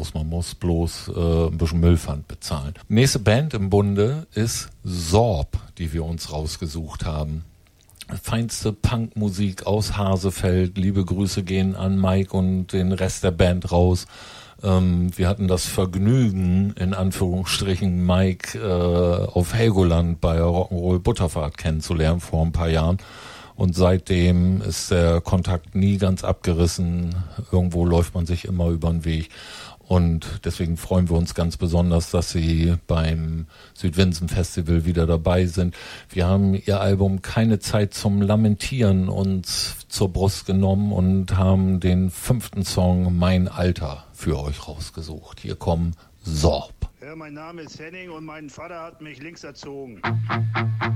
kostenlos. Man muss bloß ein bisschen Müllpfand bezahlen. Nächste Band im Bunde ist Sorb, die wir uns rausgesucht haben. Feinste Punkmusik aus Hasefeld. Liebe Grüße gehen an Mike und den Rest der Band raus. Wir hatten das Vergnügen, in Anführungsstrichen, Mike auf Helgoland bei Rock'n'Roll Butterfahrt kennenzulernen vor ein paar Jahren. Und seitdem ist der Kontakt nie ganz abgerissen. Irgendwo läuft man sich immer über den Weg. Und deswegen freuen wir uns ganz besonders, dass Sie beim Südwinsen Festival wieder dabei sind. Wir haben Ihr Album Keine Zeit zum Lamentieren uns zur Brust genommen und haben den 5. Song Mein Alter für euch rausgesucht. Hier kommen Sorb. Ja, mein Name ist Henning und mein Vater hat mich links erzogen.